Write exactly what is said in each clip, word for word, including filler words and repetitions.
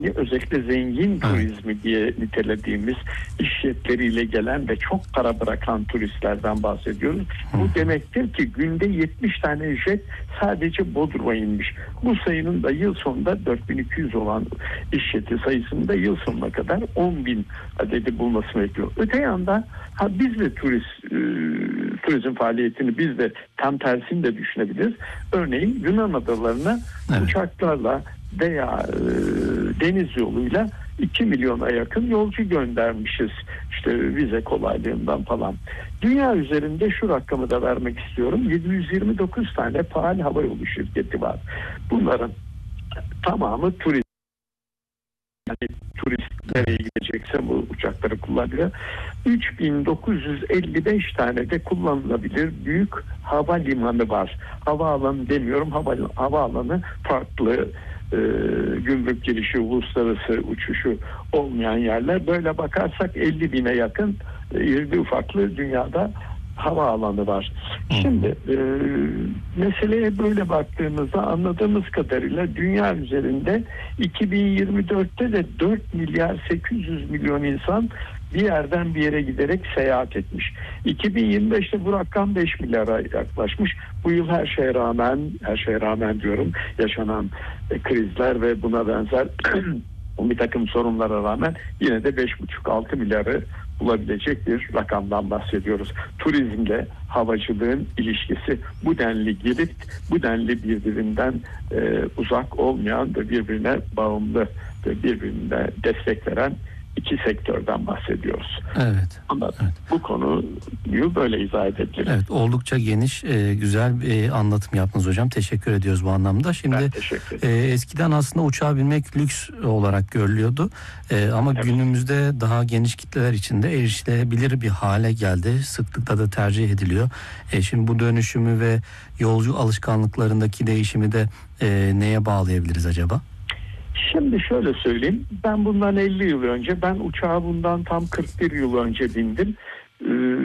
özellikle zengin turizmi diye nitelediğimiz iş jetleriyle gelen ve çok para bırakan turistlerden bahsediyoruz. Bu demektir ki günde yetmiş tane jet sadece Bodrum'a inmiş. Bu sayının da yıl sonunda dört bin iki yüz olan iş jeti sayısının da yıl sonuna kadar on bin adedi bulmasını bekliyor. Öte yandan ha biz de turist e, turizm faaliyetini biz de tam tersini de düşünebiliriz. Örneğin Yunan adalarına evet. uçaklarla veya e, deniz yoluyla iki milyona yakın yolcu göndermişiz. İşte vize kolaylığından falan. Dünya üzerinde şu rakamı da vermek istiyorum. yedi yüz yirmi dokuz tane faal havayolu şirketi var. Bunların tamamı turist. Yani turist nereye gidecekse bu uçakları kullanıyor. üç bin dokuz yüz elli beş tane de kullanılabilir büyük havalimanı var. Havaalanı demiyorum, hava, havaalanı farklı. E, gümrük girişi, uluslararası uçuşu olmayan yerler. Böyle bakarsak elli bine yakın e, irili ufaklı dünyada havaalanı var. Şimdi e, meseleye böyle baktığımızda anladığımız kadarıyla dünya üzerinde iki bin yirmi dörtte de dört milyar sekiz yüz milyon insan bir yerden bir yere giderek seyahat etmiş. iki bin yirmi beşte bu rakam beş milyara yaklaşmış. Bu yıl her şeye rağmen, her şeye rağmen diyorum, yaşanan e, krizler ve buna benzer bir takım sorunlara rağmen yine de beş buçuk altı milyarı bulabilecek bir rakamdan bahsediyoruz. Turizmle havacılığın ilişkisi bu denli girift, bu denli birbirinden e, uzak olmayan ve birbirine bağımlı ve birbirine destek veren iki sektörden bahsediyoruz. Evet. Ama evet. bu konuyu böyle izah edebiliriz. Evet, oldukça geniş, e, güzel bir anlatım yaptınız hocam. Teşekkür ediyoruz bu anlamda. Şimdi e, eskiden aslında uçağa binmek lüks olarak görülüyordu. E, ama evet. günümüzde daha geniş kitleler içinde erişilebilir bir hale geldi. Sıklıkla da tercih ediliyor. E, şimdi bu dönüşümü ve yolcu alışkanlıklarındaki değişimi de e, neye bağlayabiliriz acaba? Şimdi şöyle söyleyeyim. Ben bundan elli yıl önce, ben uçağa bundan tam kırk bir yıl önce bindim. Ee,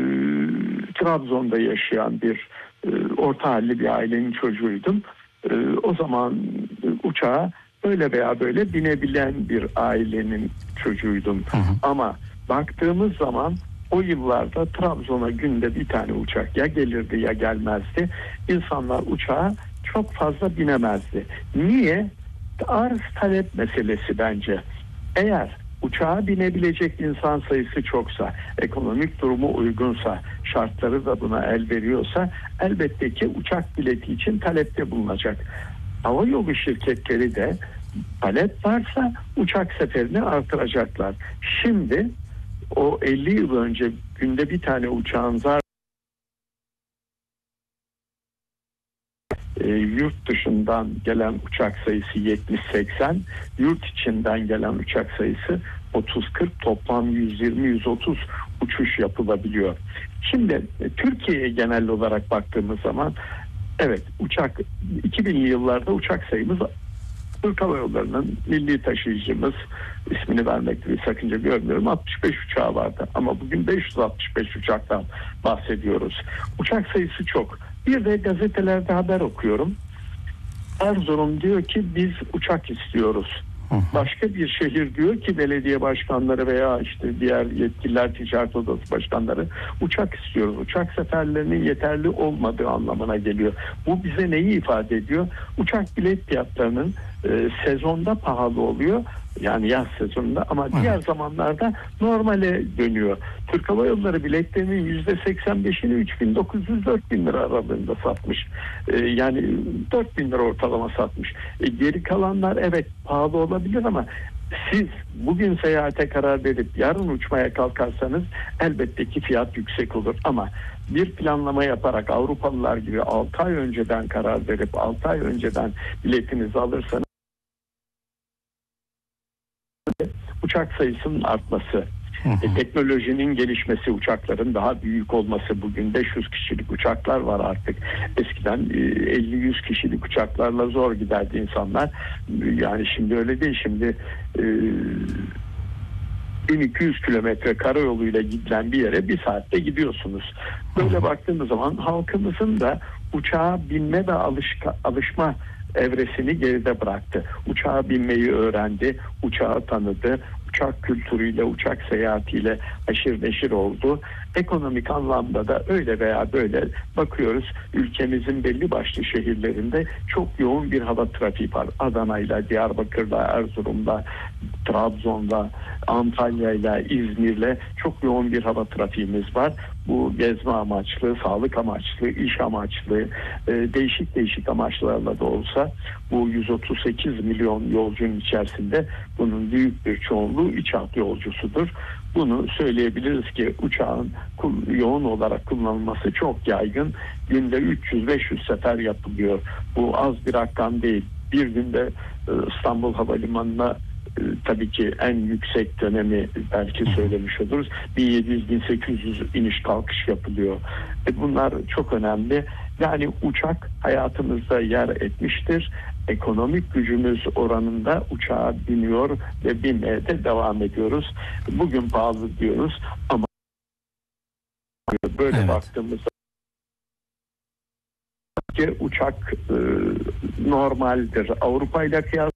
Trabzon'da yaşayan bir e, orta halli bir ailenin çocuğuydum. Ee, o zaman uçağa öyle veya böyle binebilen bir ailenin çocuğuydum. Hı hı. Ama baktığımız zaman o yıllarda Trabzon'a günde bir tane uçak ya gelirdi ya gelmezdi. İnsanlar uçağa çok fazla binemezdi. Niye? Arz talep meselesi bence. Eğer uçağa binebilecek insan sayısı çoksa, ekonomik durumu uygunsa, şartları da buna el veriyorsa elbette ki uçak bileti için talepte bulunacak. Havayolu şirketleri de talep varsa uçak seferini artıracaklar. Şimdi o elli yıl önce günde bir tane uçağın zar E, yurt dışından gelen uçak sayısı yetmiş seksen, yurt içinden gelen uçak sayısı otuz kırk, toplam yüz yirmi yüz otuz uçuş yapılabiliyor. Şimdi e, Türkiye'ye genel olarak baktığımız zaman evet uçak iki binli yıllarda uçak sayımız Türk Hava Yolları'nın milli taşıyıcımız, ismini vermekte bir sakınca görmüyorum, altmış beş uçağı vardı ama bugün beş yüz altmış beş uçaktan bahsediyoruz. Uçak sayısı çok. Bir de gazetelerde haber okuyorum. Erzurum diyor ki biz uçak istiyoruz. Başka bir şehir diyor ki belediye başkanları veya işte diğer yetkililer, ticaret odası başkanları uçak istiyoruz. Uçak seferlerinin yeterli olmadığı anlamına geliyor. Bu bize neyi ifade ediyor? Uçak bilet fiyatlarının e, sezonda pahalı oluyor. Yani yaz sezonunda ama Hı. diğer zamanlarda normale dönüyor. Türk Hava Yolları biletlerinin yüzde seksen beşini üç bin dokuz yüz dört bin lira aralığında satmış. Ee, yani dört bin lira ortalama satmış. Ee, geri kalanlar evet pahalı olabilir ama siz bugün seyahate karar verip yarın uçmaya kalkarsanız elbette ki fiyat yüksek olur ama bir planlama yaparak Avrupalılar gibi altı ay önceden karar verip altı ay önceden biletinizi alırsanız uçak sayısının artması, hı hı. E, teknolojinin gelişmesi, uçakların daha büyük olması, bugün beş yüz kişilik uçaklar var artık. Eskiden e, elli yüz kişilik uçaklarla zor giderdi insanlar. Yani şimdi öyle değil. Şimdi e, bin iki yüz kilometre karayoluyla gidilen bir yere bir saatte gidiyorsunuz. Böyle baktığımız zaman halkımızın da uçağa binme ve alışka, alışma evresini geride bıraktı. Uçağa binmeyi öğrendi, uçağı tanıdı, uçak kültürüyle, uçak seyahatiyle aşırı neşir oldu. Ekonomik anlamda da öyle veya böyle bakıyoruz, ülkemizin belli başlı şehirlerinde çok yoğun bir hava trafiği var. Adana'yla, Diyarbakır'la, Erzurum'la, Trabzon'la, Antalya'yla, İzmir'le çok yoğun bir hava trafiğimiz var. Bu gezme amaçlı, sağlık amaçlı, iş amaçlı, e, değişik değişik amaçlarla da olsa bu yüz otuz sekiz milyon yolcunun içerisinde bunun büyük bir çoğunluğu iç hat yolcusudur. Bunu söyleyebiliriz ki uçağın yoğun olarak kullanılması çok yaygın. Günde üç yüz beş yüz sefer yapılıyor. Bu az bir rakam değil. Bir günde İstanbul Havalimanı'na tabii ki en yüksek dönemi belki söylemiş oluruz. bin yedi yüz bin sekiz yüz iniş kalkış yapılıyor. E bunlar çok önemli. Yani uçak hayatımızda yer etmiştir. Ekonomik gücümüz oranında uçağa biniyor ve binmeye de devam ediyoruz. Bugün pahalı diyoruz ama böyle evet. baktığımızda uçak e, normaldir. Avrupa ile kıyasla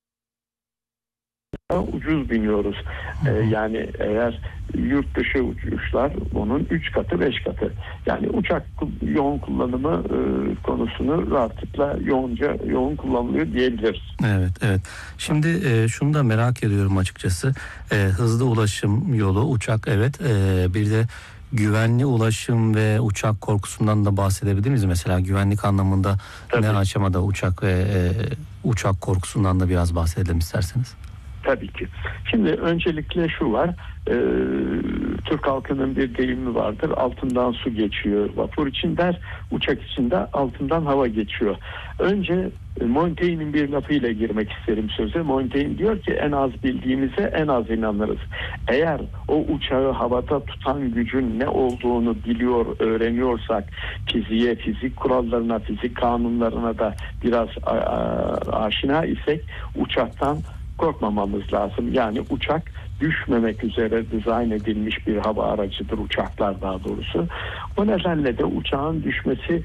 ucuz biniyoruz. Ee, yani eğer yurt dışı uçuşlar onun üç katı beş katı. Yani uçak yoğun kullanımı e, konusunu rahatlıkla yoğunca yoğun kullanılıyor diyebiliriz. Evet, evet. Şimdi e, şunu da merak ediyorum açıkçası. E, hızlı ulaşım yolu uçak, evet. E, bir de güvenli ulaşım ve uçak korkusundan da bahsedebilir miyiz? Mesela güvenlik anlamında Tabii. ne aşamada uçak ve e, uçak korkusundan da biraz bahsedelim isterseniz. Tabii ki. Şimdi öncelikle şu var, e, Türk halkının bir deyimi vardır, altından su geçiyor vapur için der, uçak için de altından hava geçiyor. Önce e, Montaigne'in bir lafıyla girmek isterim söze. Montaigne diyor ki en az bildiğimize en az inanırız. Eğer o uçağı havada tutan gücün ne olduğunu biliyor, öğreniyorsak, fiziğe, fizik kurallarına, fizik kanunlarına da biraz a, a, aşina isek uçaktan korkmamamız lazım. Yani uçak düşmemek üzere dizayn edilmiş bir hava aracıdır, uçaklar daha doğrusu. O nedenle de uçağın düşmesi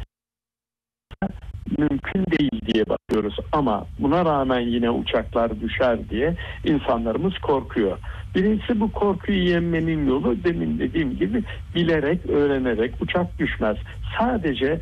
mümkün değil diye bakıyoruz. Ama buna rağmen yine uçaklar düşer diye insanlarımız korkuyor. Birincisi bu korkuyu yenmenin yolu demin dediğim gibi bilerek, öğrenerek. Uçak düşmez. Sadece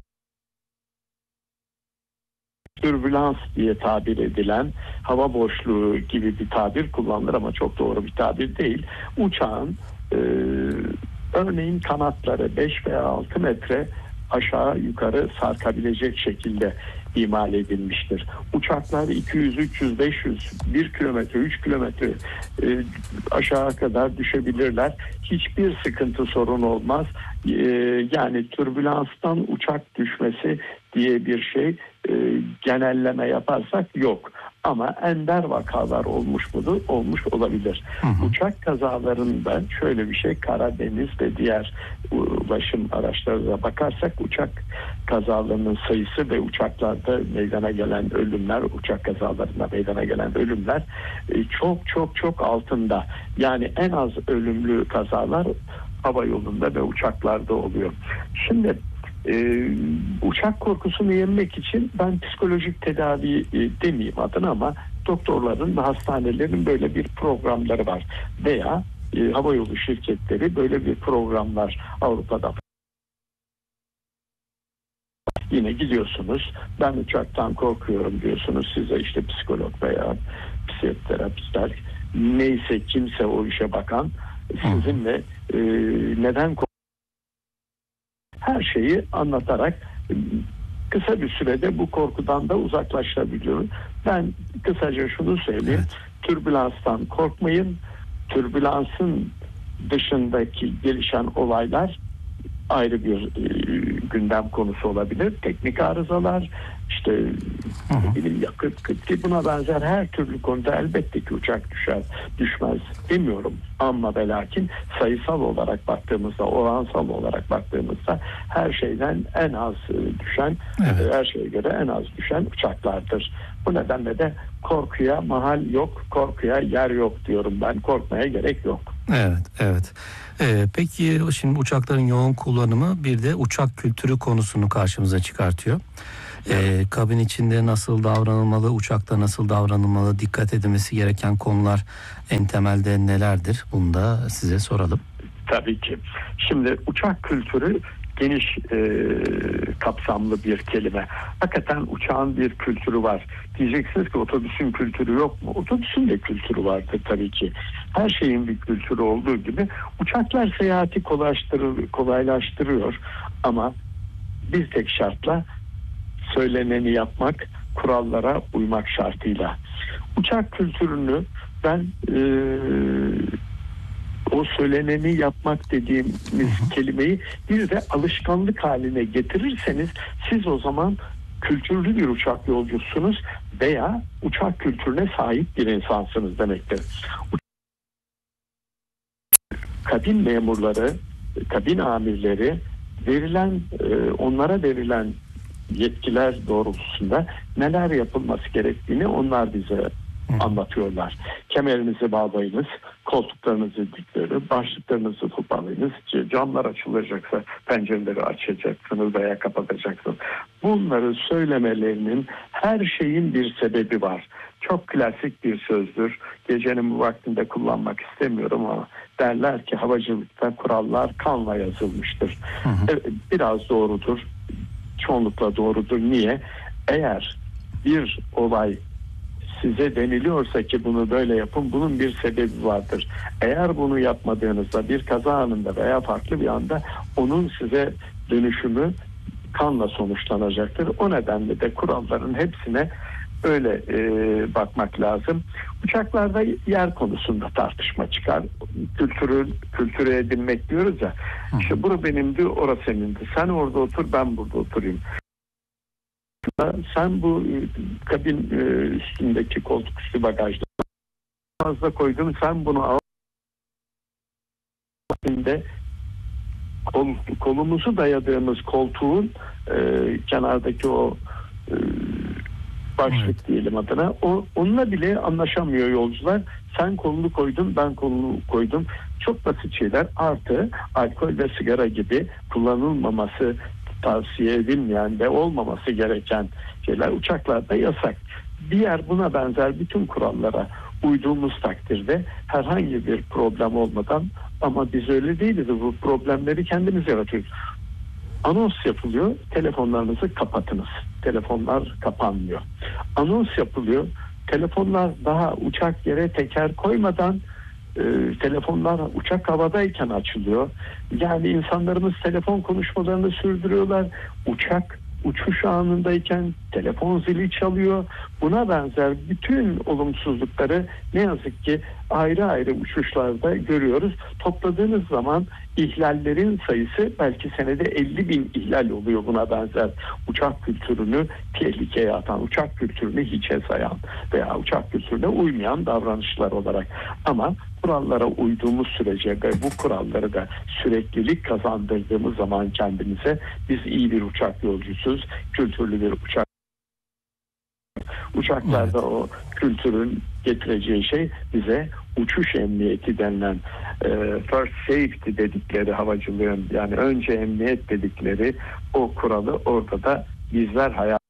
türbülans diye tabir edilen hava boşluğu gibi bir tabir kullanılır ama çok doğru bir tabir değil. Uçağın e, örneğin kanatları beş veya altı metre aşağı yukarı sarkabilecek şekilde imal edilmiştir. Uçaklar iki yüz, üç yüz, beş yüz, bir kilometre, üç kilometre e, aşağı kadar düşebilirler. Hiçbir sıkıntı, sorun olmaz. E, yani türbülanstan uçak düşmesi diye bir şey e, genelleme yaparsak yok. Ama ender vakalar olmuş mudur? Olmuş olabilir. Hı hı. Uçak kazalarında şöyle bir şey, Karadeniz ve diğer ulaşım araçlarına bakarsak uçak kazalarının sayısı ve uçaklarda meydana gelen ölümler, uçak kazalarında meydana gelen ölümler çok çok çok altında. Yani en az ölümlü kazalar hava yolunda ve uçaklarda oluyor. Şimdi Ee, uçak korkusunu yenmek için ben psikolojik tedavi e, demeyeyim adına ama doktorların ve hastanelerin böyle bir programları var veya e, havayolu şirketleri böyle bir programlar Avrupa'da. Yine gidiyorsunuz, ben uçaktan korkuyorum diyorsunuz, size işte psikolog veya psikiyatristler neyse kimse o işe bakan sizinle e, neden korkuyorsunuz? Her şeyi anlatarak kısa bir sürede bu korkudan da uzaklaşabiliyoruz. Ben kısaca şunu söyleyeyim. Evet. Türbülanstan korkmayın. Türbülansın dışındaki gelişen olaylar ayrı bir e, gündem konusu olabilir. Teknik arızalar, işte bilim yakıt kıtlığı, buna benzer her türlü konuda elbette ki uçak düşer, düşmez demiyorum. Ama ve lakin sayısal olarak baktığımızda, oransal olarak baktığımızda her şeyden en az düşen, evet. her şeye göre en az düşen uçaklardır. Bu nedenle de korkuya mahal yok, korkuya yer yok diyorum ben. Korkmaya gerek yok. Evet, evet. Ee, peki şimdi uçakların yoğun kullanımı bir de uçak kültürü konusunu karşımıza çıkartıyor. E, kabin içinde nasıl davranılmalı, uçakta nasıl davranılmalı, dikkat edilmesi gereken konular en temelde nelerdir? Bunu da size soralım. Tabii ki. Şimdi uçak kültürü geniş e, kapsamlı bir kelime. Hakikaten uçağın bir kültürü var. Diyeceksiniz ki otobüsün kültürü yok mu? Otobüsün de kültürü vardır tabii ki. Her şeyin bir kültürü olduğu gibi uçaklar seyahati kolaylaştırır, kolaylaştırıyor ama bir tek şartla söyleneni yapmak, kurallara uymak şartıyla. Uçak kültürünü ben e, o söyleneni yapmak dediğimiz kelimeyi bir de alışkanlık haline getirirseniz siz o zaman kültürlü bir uçak yolcusunuz veya uçak kültürüne sahip bir insansınız demektir. Kabin memurları, kabin amirleri verilen, onlara verilen yetkiler doğrultusunda neler yapılması gerektiğini onlar bize anlatıyorlar. Kemerinizi bağlayınız, koltuklarınızı dikleyin, başlıklarınızı toparlayınız, camlar açılacaksa pencereleri açacaksınız veya kapatacaksınız. Bunları söylemelerinin her şeyin bir sebebi var. Çok klasik bir sözdür. Gecenin bu vaktinde kullanmak istemiyorum ama derler ki havacılıkta kurallar kanla yazılmıştır. Hı hı. Biraz doğrudur. Çoğunlukla doğrudur. Niye? Eğer bir olay size deniliyorsa ki bunu böyle yapın, bunun bir sebebi vardır. Eğer bunu yapmadığınızda bir kaza anında veya farklı bir anda onun size dönüşümü kanla sonuçlanacaktır. O nedenle de kuralların hepsine öyle e, bakmak lazım. Uçaklarda yer konusunda tartışma çıkar. Kültürü, kültürü edinmek diyoruz ya. İşte bura benimdi, orası senindi. Sen orada otur, ben burada oturayım. Sen bu kabin üstündeki koltuk üstü bagajda fazla koydun, sen bunu al. Kol, kolumuzu dayadığımız koltuğun e, kenardaki o e, başlık evet. diyelim adına, o, onunla bile anlaşamıyor yolcular. Sen kolunu koydun, ben kolunu koydum. Çok basit şeyler. Artı alkol ve sigara gibi kullanılmaması tavsiye edilmeyen ve olmaması gereken şeyler uçaklarda yasak. Diğer buna benzer bütün kurallara uyduğumuz takdirde herhangi bir problem olmadan, ama biz öyle değiliz, bu problemleri kendimiz yaratıyoruz. Anons yapılıyor, telefonlarınızı kapatınız. Telefonlar kapanmıyor. Anons yapılıyor, telefonlar daha uçak yere teker koymadan e, telefonlar uçak havadayken açılıyor. Yani insanlarımız telefon konuşmalarını sürdürüyorlar. Uçak uçuş anındayken telefon zili çalıyor. Buna benzer bütün olumsuzlukları ne yazık ki ayrı ayrı uçuşlarda görüyoruz. Topladığınız zaman ihlallerin sayısı belki senede elli bin ihlal oluyor buna benzer. Uçak kültürünü tehlikeye atan, uçak kültürünü hiçe sayan veya uçak kültürüne uymayan davranışlar olarak. Ama kurallara uyduğumuz sürece ve bu kuralları da süreklilik kazandırdığımız zaman kendimize biz iyi bir uçak yolcusuyuz, kültürlü bir uçak. Uçaklarda evet. o kültürün getireceği şey bize uçuş emniyeti denilen e, first safety dedikleri havacılığın, yani önce emniyet dedikleri o kuralı orada da bizler hayal.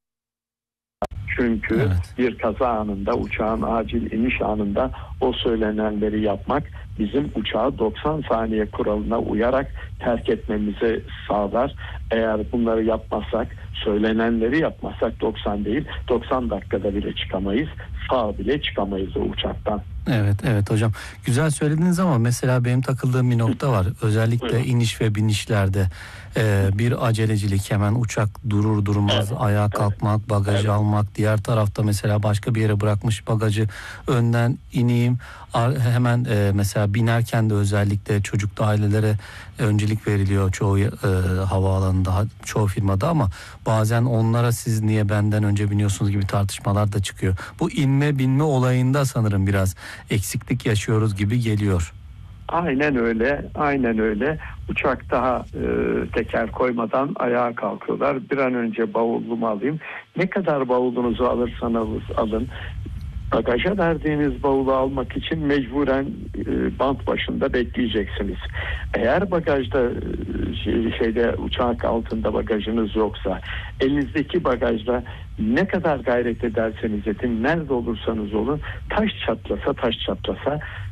Çünkü evet. bir kaza anında, uçağın acil iniş anında o söylenenleri yapmak bizim uçağı doksan saniye kuralına uyarak terk etmemize sağlar. Eğer bunları yapmazsak, söylenenleri yapmazsak doksan değil, doksan dakikada bile çıkamayız. Sağ bile çıkamayız o uçaktan. Evet, evet hocam. Güzel söylediniz ama mesela benim takıldığım bir nokta var. Özellikle Buyurun. iniş ve binişlerde e, bir acelecilik, hemen uçak durur durmaz evet. ayağa kalkmak, bagajı evet. almak. Diğer tarafta mesela başka bir yere bırakmış bagajı, önden ineyim. Hemen e, mesela binerken de özellikle çocuklu ailelere öncelik veriliyor çoğu e, havaalanında, çoğu firmada, ama bazen onlara siz niye benden önce biniyorsunuz gibi tartışmalar da çıkıyor. Bu inme binme olayında sanırım biraz eksiklik yaşıyoruz gibi geliyor. Aynen öyle, aynen öyle. Uçak daha e, teker koymadan ayağa kalkıyorlar. Bir an önce bavulumu alayım. Ne kadar bavulunuzu alırsanız alın, Bagaja verdiğiniz bavulu almak için mecburen e, bant başında bekleyeceksiniz. Eğer bagajda e, şey, şeyde uçak altında bagajınız yoksa, elinizdeki bagajla ne kadar gayret ederseniz edin, nerede olursanız olun, taş çatlasa taş çatlasa